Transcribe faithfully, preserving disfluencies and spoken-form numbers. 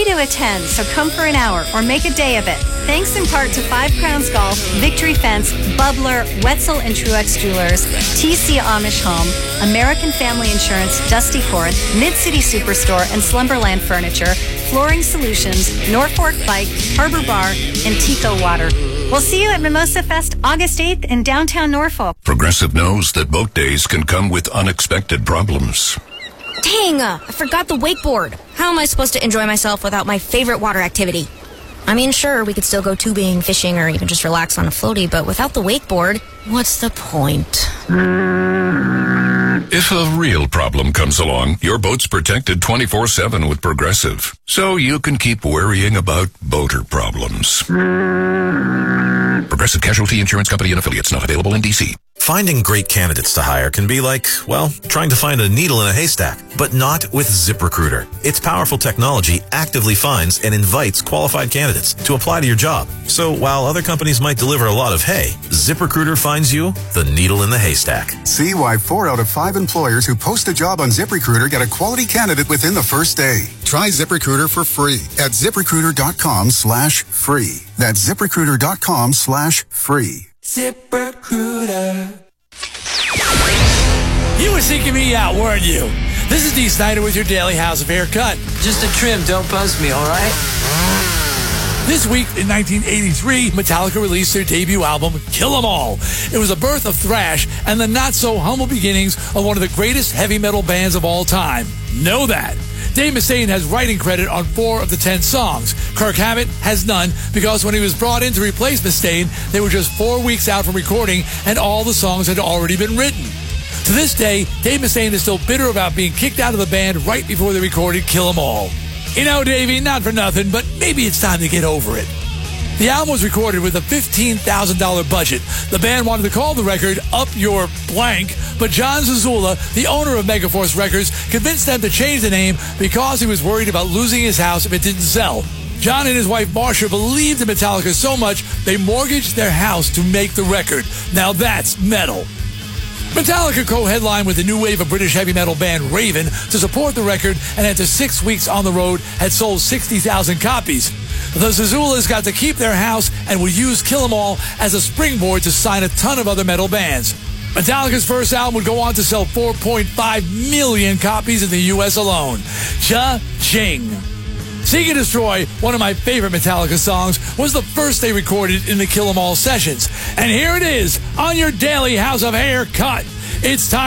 free to attend, so come for an hour or make a day of it. Thanks in part to Five Crowns Golf, Victory Fence, Bubbler, Wetzel and Truex Jewelers, T C Amish Home, American Family Insurance, Dusty Fourth, Mid-City Superstore and Slumberland Furniture, Flooring Solutions, Norfolk Bike, Harbor Bar, and Tico Water. We'll see you at Mimosa Fest August eighth in downtown Norfolk. Progressive knows that boat days can come with unexpected problems. Dang, uh, I forgot the wakeboard. How am I supposed to enjoy myself without my favorite water activity? I mean, sure, we could still go tubing, fishing, or even just relax on a floaty, but without the wakeboard, what's the point? If a real problem comes along, your boat's protected twenty-four seven with Progressive, so you can keep worrying about boater problems. Progressive Casualty Insurance Company and Affiliates, not available in D C. Finding great candidates to hire can be like, well, trying to find a needle in a haystack, but not with ZipRecruiter. Its powerful technology actively finds and invites qualified candidates to apply to your job. So while other companies might deliver a lot of hay, ZipRecruiter finds you the needle in the haystack. See why four out of five employers who post a job on ZipRecruiter get a quality candidate within the first day. Try ZipRecruiter for free at ZipRecruiter.com slash free. That's ZipRecruiter.com slash free. ZipRecruiter. You were seeking me out, weren't you? This is Dee Snider with your daily House of Haircut. Just a trim, don't buzz me, all right? This week in nineteen eighty-three, Metallica released their debut album, Kill 'Em All. It was the birth of thrash and the not-so-humble beginnings of one of the greatest heavy metal bands of all time. Know that. Dave Mustaine has writing credit on four of the ten songs. Kirk Hammett has none because when he was brought in to replace Mustaine, they were just four weeks out from recording and all the songs had already been written. To this day, Dave Mustaine is still bitter about being kicked out of the band right before they recorded Kill 'Em All. You know, Davey, not for nothing, but maybe it's time to get over it. The album was recorded with a fifteen thousand dollars budget. The band wanted to call the record Up Your Blank, but John Zazula, the owner of Megaforce Records, convinced them to change the name because he was worried about losing his house if it didn't sell. John and his wife Marsha believed in Metallica so much they mortgaged their house to make the record. Now that's metal. Metallica co-headlined with the new wave of British heavy metal band Raven to support the record, and after six weeks on the road had sold sixty thousand copies. The Zazulas got to keep their house and would use Kill 'Em All as a springboard to sign a ton of other metal bands. Metallica's first album would go on to sell four point five million copies in the U S alone. Cha-ching. Seek and Destroy, one of my favorite Metallica songs, was the first they recorded in the Kill 'Em All sessions. And here it is on your daily House of Hair Cut. It's time.